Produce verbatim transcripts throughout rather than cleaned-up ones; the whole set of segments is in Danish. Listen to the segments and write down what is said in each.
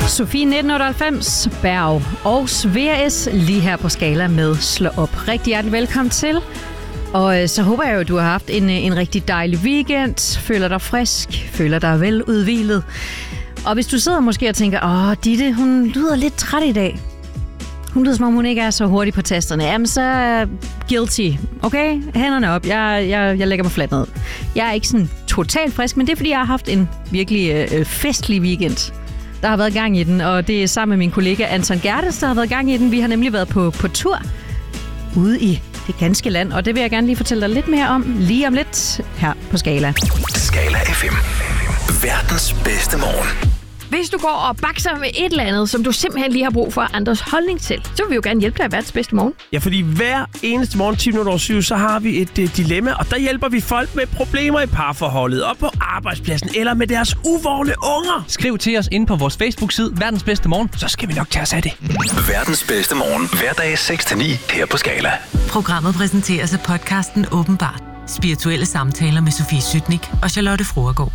Sofie nitten otteoghalvfems, Berg og Sveres lige her på Skala med Slå Op. Rigtig hjertelig velkommen til. Og så håber jeg jo, at du har haft en, en rigtig dejlig weekend. Føler dig frisk, føler dig veludhvilet. Og hvis du sidder måske og tænker, åh, Ditte, hun lyder lidt træt i dag. Hun lyder som om, hun ikke er så hurtig på tasterne. Jamen, så guilty. Okay, hænderne op. Jeg, jeg, jeg lægger mig fladt ned. Jeg er ikke sådan totalt frisk, men det er, fordi jeg har haft en virkelig øh, festlig weekend. Der har været gang i den, og det er sammen med min kollega Anton Gertes, der har været gang i den. Vi har nemlig været på, på tur ude i det ganske land, og det vil jeg gerne lige fortælle dig lidt mere om lige om lidt her på Skala. Skala F M. Verdens bedste morgen. Hvis du går og bakser med et eller andet, som du simpelthen lige har brug for andres holdning til, så vil vi jo gerne hjælpe dig i verdens bedste morgen. Ja, fordi hver eneste morgen, ti minutter over syv, så har vi et uh, dilemma, og der hjælper vi folk med problemer i parforholdet, og på arbejdspladsen, eller med deres uvågne unger. Skriv til os inde på vores Facebook-side, Verdens Bedste Morgen, så skal vi nok tage os af det. Verdens bedste morgen, hverdag seks til ni her på Skala. Programmet præsenteres af podcasten Åbenbart. Spirituelle samtaler med Sofie Sytnik og Charlotte Fruergaard.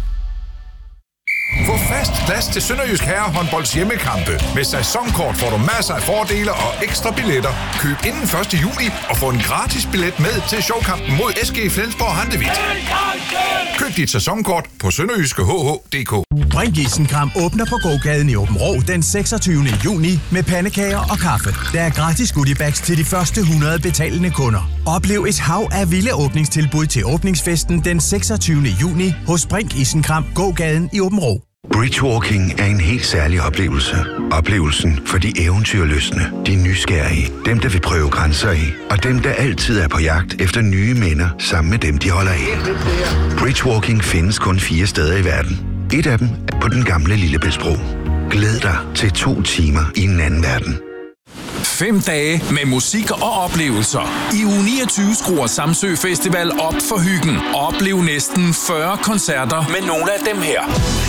Få fast plads til Sønderjysk Herrehåndbolds hjemmekampe. Med sæsonkort får du masser af fordele og ekstra billetter. Køb inden første juli og få en gratis billet med til showkampen mod S G Flensborg Handewitt. Køb dit sæsonkort på sønderjyske h h punktum d k. Brink Isenkram åbner på gågaden i Åbenrå den seksogtyvende juni med pandekager og kaffe. Der er gratis goodiebags til de første hundrede betalende kunder. Oplev et hav af vilde åbningstilbud til åbningsfesten den seksogtyvende juni hos Brink Isenkram gågaden i Åbenrå. Bridgewalking er en helt særlig oplevelse. Oplevelsen for de eventyrlystne, de nysgerrige, dem der vil prøve grænser af, og dem der altid er på jagt efter nye minder sammen med dem de holder af. Bridgewalking findes kun fire steder i verden. Et af dem er på den gamle Lillebæltsbro. Glæd dig til to timer i en anden verden. Fem dage med musik og oplevelser. I uge niogtyve skruer Samsø Festival op for hyggen. Oplev næsten fyrre koncerter med nogle af dem her.